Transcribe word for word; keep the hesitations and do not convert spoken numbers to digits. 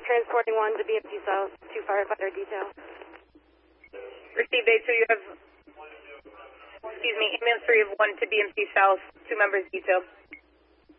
transporting one to B M T South, two firefighter detail. Received A two, you have, excuse me, ambulance three of one to B M T South, two members detailed.